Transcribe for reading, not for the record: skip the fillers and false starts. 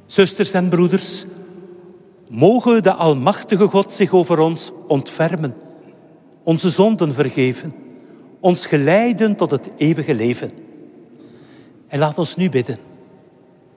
Zusters en broeders, mogen de Almachtige God zich over ons ontfermen, onze zonden vergeven, ons geleiden tot het eeuwige leven. En laat ons nu bidden.